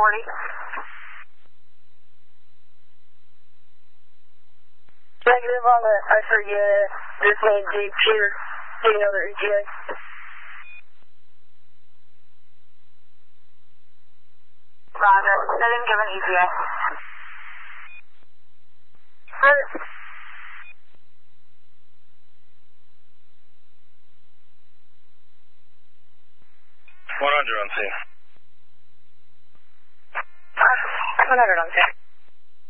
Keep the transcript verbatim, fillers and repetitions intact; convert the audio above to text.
forty. Negative on the, I forget, this main Jeep here. Do you know the E T A? Roger. I didn't give an E T A. Roger. one hundred on scene. one hundred on scene.